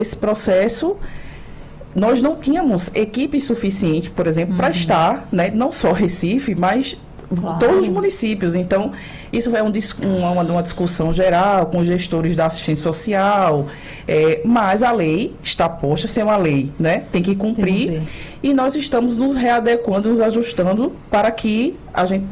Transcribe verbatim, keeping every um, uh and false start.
esse processo, nós não tínhamos equipe suficiente, por exemplo, uhum. para estar, né, não só Recife, mas claro. todos os municípios. Então, isso é um, uma, uma discussão geral com gestores da assistência social, é, mas a lei está posta sem uma lei, né? Tem que cumprir. Sim, e nós estamos nos readequando, nos ajustando para que a gente